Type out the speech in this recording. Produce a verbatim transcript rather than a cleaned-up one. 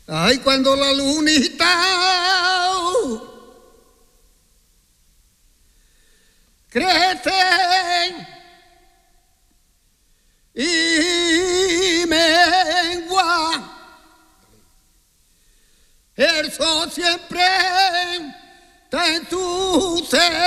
Ay, cuando la lunita crece y mengua, el sol siempre está en tu ser.